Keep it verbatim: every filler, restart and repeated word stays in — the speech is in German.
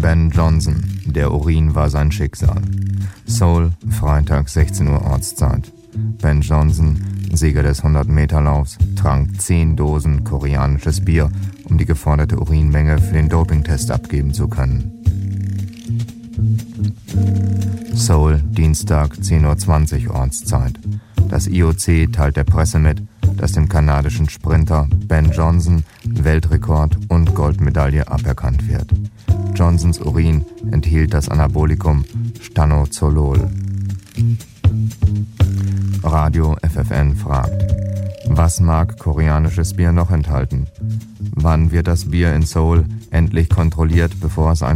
Ben Johnson, der Urin war sein Schicksal. Seoul, Freitag sechzehn Uhr Ortszeit. Ben Johnson, Sieger des hundert-Meter-Laufs, trank zehn Dosen koreanisches Bier, um die geforderte Urinmenge für den Dopingtest abgeben zu können. Seoul, Dienstag zehn Uhr zwanzig Ortszeit. Das I O C teilt der Presse mit, dass dem kanadischen Sprinter Ben Johnson Weltrekord und Goldmedaille aberkannt wird. Johnsons Urin enthielt das Anabolikum Stanozolol. Radio F F N fragt: Was mag koreanisches Bier noch enthalten? Wann wird das Bier in Seoul endlich kontrolliert, bevor es ein